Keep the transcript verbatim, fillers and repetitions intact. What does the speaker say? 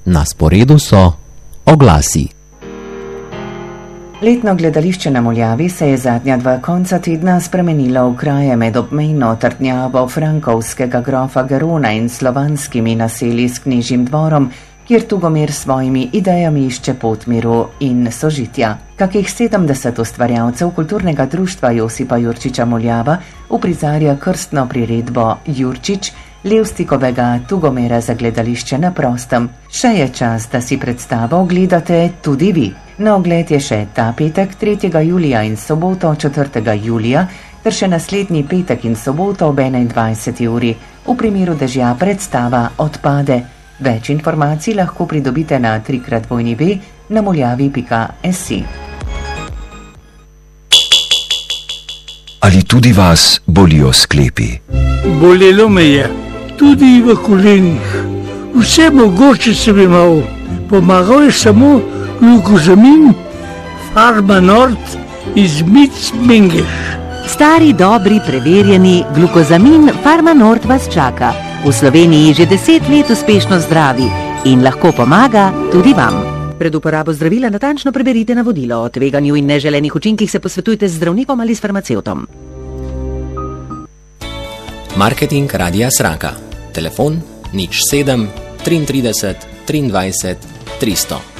Na sporedu so oglasi. Letno gledališče na Muljavi se je zadnja dva konca tedna spremenilo v kraje med obmejno trdnjavo frankovskega grofa Garona in slovanskimi naselji s Knežjim dvorom, kjer Tugomir s svojimi idejami išče pot miru in sožitja. Kakih sedemdeset ustvarjalcev kulturnega društva Josipa Jurčiča Muljava uprizarja krstno priredbo Jurčič, Levstikovega Tugomira za gledališče na prostem. Še je čas, da si predstavo ogledate tudi vi. Na ogled je še ta petek, tretjega julija in soboto, četrtega julija, ter še naslednji petek in soboto ob enaindvajseti uri. V primeru dežja predstava odpade. Več informacij lahko pridobite na trikrat dvojni ve na muljavi pika si. Ali tudi vas bolijo sklepi? Bolelo me je, tudi v kolenih. Vse mogoče sem imel. Pomagal je samo glukozamin Pharma Nord iz Micmengeš. Stari, dobri, preverjeni glukozamin Pharma Nord vas čaka. V Sloveniji že deset let uspešno zdravi in lahko pomaga tudi vam. Pred uporabo zdravila natančno preberite navodilo. O tveganju in neželenih učinkih se posvetujte z zdravnikom ali s farmacevtom. Marketing Radia Sraka. Telefon nič sedem triintrideset triindvajset tristo.